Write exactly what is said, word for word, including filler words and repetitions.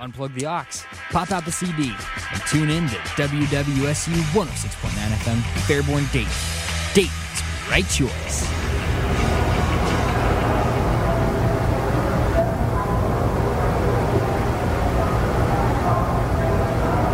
unplug the aux, pop out the C D, and tune in to W W S U one oh six point nine F M, Fairborn, Dayton. Dayton's right choice.